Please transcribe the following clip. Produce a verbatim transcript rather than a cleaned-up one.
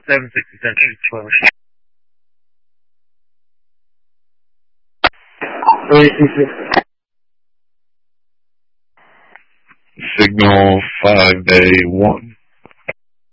seven sixty Central, twelve. Signal five A one.